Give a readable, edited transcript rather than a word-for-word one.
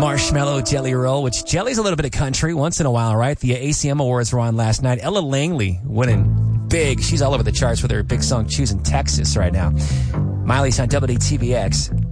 Marshmallow Jelly Roll, which jelly's a little bit of country once in a while, right? The ACM Awards were on last night. Ella Langley winning big. She's all over the charts with her big song Choosing Texas right now. Miley's on WTVX.